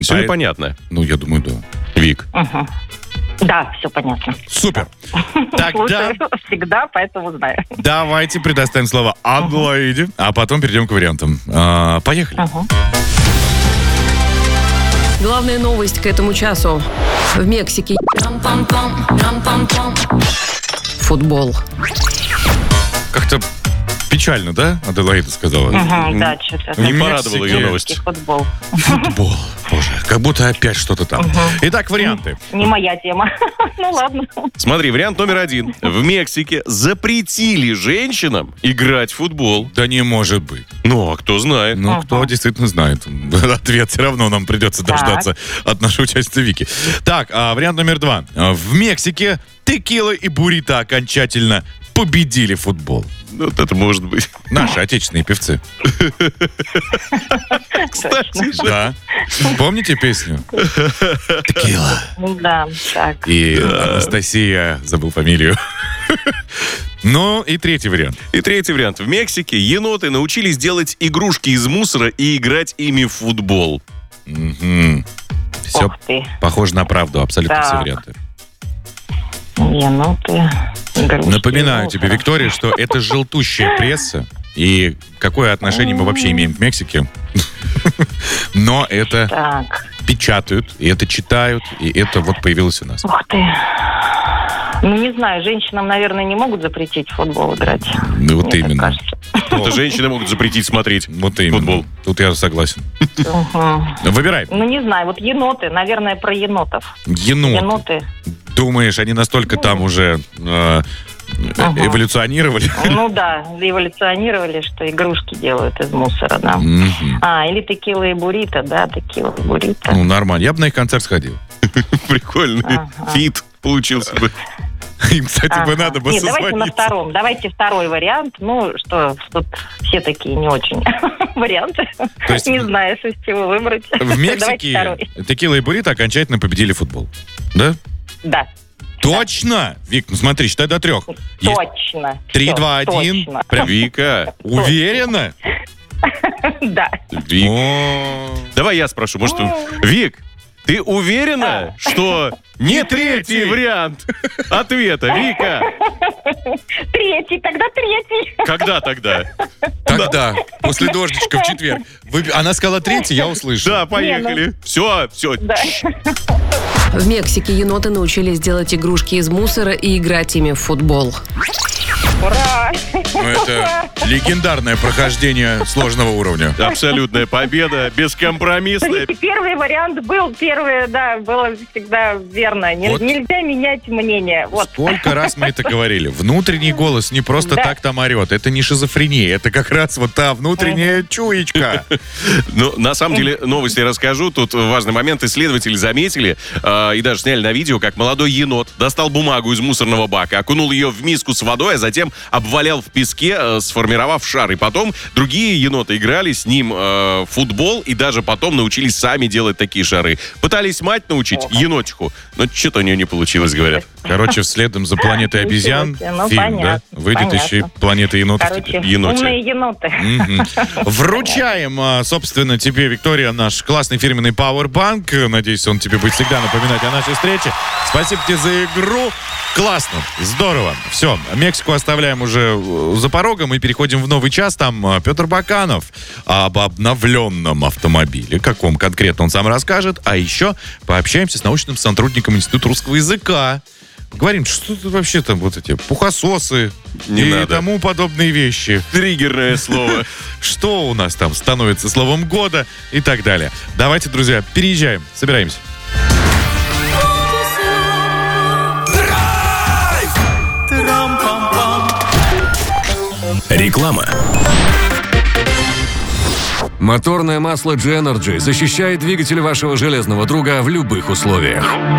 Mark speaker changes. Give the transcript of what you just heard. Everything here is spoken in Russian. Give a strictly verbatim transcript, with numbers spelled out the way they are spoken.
Speaker 1: Все
Speaker 2: А
Speaker 1: непонятно?
Speaker 2: Ну, я думаю, да.
Speaker 1: Вик.
Speaker 3: Угу. Да, все понятно.
Speaker 2: Супер. Тогда
Speaker 3: Слушаю всегда, поэтому знаю.
Speaker 2: давайте предоставим слово Адлоиде, а потом перейдем к вариантам. А, поехали.
Speaker 3: Угу.
Speaker 4: Главная новость к этому часу. В Мексике футбол.
Speaker 2: Как-то печально, да, Аделаида сказала?
Speaker 3: Угу, да, что-то.
Speaker 1: Не
Speaker 2: В
Speaker 1: порадовала ее
Speaker 2: Мексике
Speaker 1: новость.
Speaker 3: Футбол.
Speaker 2: Футбол. Боже, как будто опять что-то там. Итак, варианты.
Speaker 3: Не моя тема. Ну ладно.
Speaker 1: Смотри, вариант номер один. В Мексике запретили женщинам играть в футбол.
Speaker 2: Да не может быть.
Speaker 1: Ну, а кто знает?
Speaker 2: Ну,
Speaker 3: Ага.
Speaker 2: кто действительно знает. Ответ все равно нам придется
Speaker 3: Так.
Speaker 2: дождаться от нашей участницы Вики. Так, а, вариант номер два. А, В Мексике текила и буррито окончательно победили футбол.
Speaker 1: Ну, вот это может быть.
Speaker 2: Наши отечественные певцы.
Speaker 1: Кстати же.
Speaker 2: Да. Помните песню? Текила.
Speaker 3: Ну да, так.
Speaker 2: И Анастасия, забыл фамилию. Ну, и третий вариант.
Speaker 1: И третий вариант. В Мексике еноты научились делать игрушки из мусора и играть ими в футбол.
Speaker 2: Все
Speaker 3: Ух ты.
Speaker 2: похоже на правду, абсолютно
Speaker 3: Так.
Speaker 2: все варианты.
Speaker 3: Еноты. игрушки,
Speaker 2: Напоминаю
Speaker 3: мусор.
Speaker 2: тебе, Виктория, что это желтущая пресса. И какое отношение мы вообще имеем к Мексике? Но это
Speaker 3: Так.
Speaker 2: печатают, и это читают, и это вот появилось у нас.
Speaker 3: Ух ты. Ну, не знаю, женщинам, наверное, не могут запретить в футбол играть.
Speaker 2: Ну, вот
Speaker 3: Мне так
Speaker 2: именно.
Speaker 3: кажется.
Speaker 1: Это женщины могут запретить смотреть.
Speaker 2: Вот именно.
Speaker 1: Футбол.
Speaker 2: Тут я согласен.
Speaker 3: Угу.
Speaker 2: Выбирай.
Speaker 3: Ну, не знаю, вот еноты, наверное, про енотов.
Speaker 2: Енот.
Speaker 3: Еноты.
Speaker 2: Думаешь, они настолько там уже э,
Speaker 3: Ага.
Speaker 2: эволюционировали?
Speaker 3: Ну да, эволюционировали, что игрушки делают из мусора, да.
Speaker 2: Мгм.
Speaker 3: А, или текила и буррито, да, текила и буррито.
Speaker 2: Ну, нормально. Я бы на их концерт сходил.
Speaker 1: Прикольный
Speaker 3: Ага.
Speaker 1: фит получился бы.
Speaker 2: Им, кстати, бы
Speaker 3: Ага.
Speaker 2: надо бы
Speaker 3: Нет, давайте на
Speaker 2: созвониться.
Speaker 3: втором. Давайте второй вариант. Ну, что, тут все такие не очень варианты.
Speaker 2: То есть
Speaker 3: Не знаю, что из чего выбрать.
Speaker 2: В
Speaker 3: Давайте
Speaker 2: Мексике
Speaker 3: второй.
Speaker 2: текила и буррито окончательно победили футбол. Да?
Speaker 3: Да,
Speaker 2: Точно? Вик, ну смотри, считай до трех. Есть
Speaker 3: точно.
Speaker 2: Три,
Speaker 3: Всё,
Speaker 2: два, один.
Speaker 3: точно.
Speaker 2: Прям
Speaker 1: Вика.
Speaker 2: уверена?
Speaker 3: Да.
Speaker 1: Вик.
Speaker 2: О,
Speaker 1: Давай я спрошу. Может, он- Вик, ты уверена, что не третий вариант ответа? Вика,
Speaker 3: Третий, тогда третий.
Speaker 1: когда тогда?
Speaker 2: Тогда, после дождичка в четверг. Вы- Она сказала третий, я услышал.
Speaker 1: Да, поехали. Все, все.
Speaker 3: Да.
Speaker 4: В Мексике еноты научились делать игрушки из мусора и играть ими в футбол.
Speaker 3: Ура!
Speaker 2: Ну, это легендарное прохождение сложного уровня.
Speaker 1: Абсолютная победа, бескомпромиссная.
Speaker 3: Смотрите, первый вариант был, первое, да, было всегда верно. Не-
Speaker 2: Вот.
Speaker 3: Нельзя менять мнение. Вот.
Speaker 2: Сколько раз мы это говорили. Внутренний голос не просто
Speaker 3: Да.
Speaker 2: так там орет. Это не шизофрения. Это как раз вот та внутренняя чуечка.
Speaker 1: Ну, на самом деле, новости расскажу. Тут важный момент. Исследователи заметили э, и даже сняли на видео, как молодой енот достал бумагу из мусорного бака, окунул ее в миску с водой, а затем обвалял в песке, э, сформировав шар. И потом другие еноты играли с ним э, в футбол и даже потом научились сами делать такие шары. Пытались мать научить, енотиху, но что-то у нее не получилось, говорят.
Speaker 2: Короче, следом за «Планетой обезьян»
Speaker 3: Ничего себе, ну,
Speaker 2: фильм,
Speaker 3: понятно,
Speaker 2: да? Выйдет
Speaker 3: понятно.
Speaker 2: еще и «Планета енотов».
Speaker 3: Короче,
Speaker 2: теперь.
Speaker 1: еноте.
Speaker 3: умные еноты.
Speaker 2: Мгм. Вручаем, а, собственно, тебе, Виктория, наш классный фирменный пауэрбанк. Надеюсь, он тебе будет всегда напоминать о нашей встрече. Спасибо тебе за игру. Классно, здорово. Все, Мексику оставляем уже э, за порогом и переходим в новый час. Там э, Петр Баканов об обновленном автомобиле. Каком конкретно он сам расскажет. А еще пообщаемся с научным сотрудником Института русского языка. Говорим, что тут вообще там вот эти пухососы
Speaker 1: Не
Speaker 2: и
Speaker 1: надо.
Speaker 2: тому подобные вещи.
Speaker 1: Триггерное слово.
Speaker 2: Что у нас там становится словом года и так далее. Давайте, друзья, переезжаем, собираемся.
Speaker 5: Реклама. Моторное масло джи энерджи защищает двигатель вашего железного друга в любых условиях.